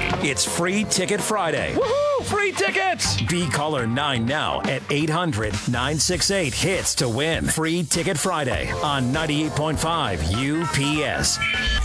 It's Free Ticket Friday. Woohoo! Free tickets! Be caller 9 now at 800-968-HITS to win. Free Ticket Friday on 98.5 UPS.